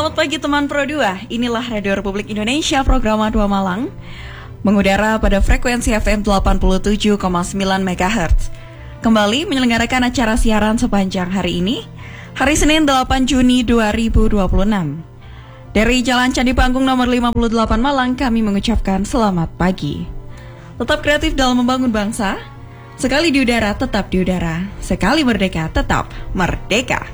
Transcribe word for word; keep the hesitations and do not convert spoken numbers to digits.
Selamat pagi teman Pro dua, inilah Radio Republik Indonesia program dua Malang, mengudara pada frekuensi F M delapan puluh tujuh koma sembilan megahertz. Kembali menyelenggarakan acara siaran sepanjang hari ini, hari Senin delapan Juni dua ribu dua puluh enam. Dari Jalan Candi Panggung nomor lima puluh delapan Malang, kami mengucapkan selamat pagi. Tetap kreatif dalam membangun bangsa, sekali di udara tetap di udara, sekali merdeka tetap merdeka.